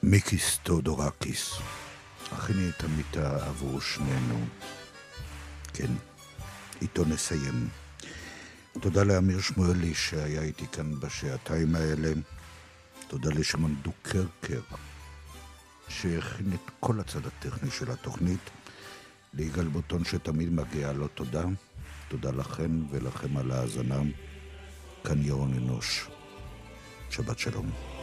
מיקיס תאודורקיס, הכיני את המיטה עבור שנינו. כן, איתו נסיים. תודה לאמיר שמואלי שהיה איתי כאן בשעתיים האלה. תודה לשמעון דוקרקר שהכין את כל הצד הטכני של התוכנית. ליגאל בוטון שתמיד מגיע לו תודה. תודה לכן ולכם על ההאזנה. כאן ירון אנוש. שבת שלום.